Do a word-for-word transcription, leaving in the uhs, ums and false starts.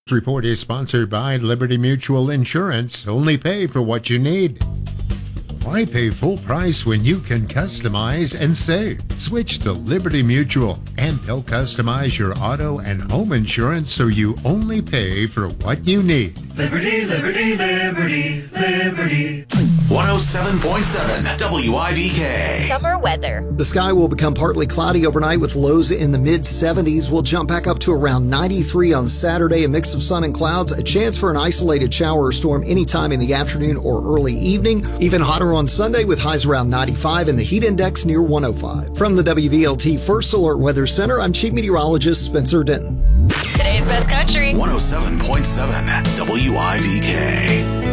This report is sponsored by Liberty Mutual Insurance. Only pay for what you need. Why pay full price when you can customize and save? Switch to Liberty Mutual, and they'll customize your auto and home insurance so you only pay for what you need. Liberty, Liberty, Liberty, Liberty. one oh seven point seven W I D K. Summer weather. The sky will become partly cloudy overnight with lows in the mid seventies. We'll jump back up to around ninety-three on Saturday, a mix of sun and clouds, a chance for an isolated shower or storm anytime in the afternoon or early evening. Even hotter on Sunday with highs around ninety-five and the heat index near one oh five. From the W V L T First Alert Weather Center, I'm Chief Meteorologist Spencer Denton. Today's best country. one oh seven point seven W I D K.